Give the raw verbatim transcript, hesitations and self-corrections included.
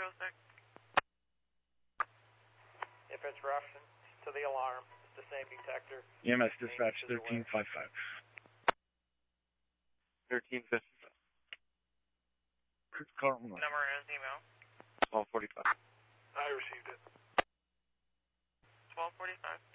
zero six. If it's Russian, to the alarm. It's the same detector. E M S dispatch thirteen fifty-five. thirteen fifty-five. Carlton. Number is email. twelve forty-five. I received it. twelve forty-five.